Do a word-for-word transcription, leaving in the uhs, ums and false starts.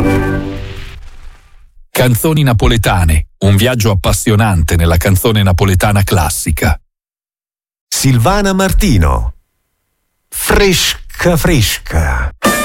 Canzoni napoletane, un viaggio appassionante nella canzone napoletana classica. Silvana Martino. Fresca fresca.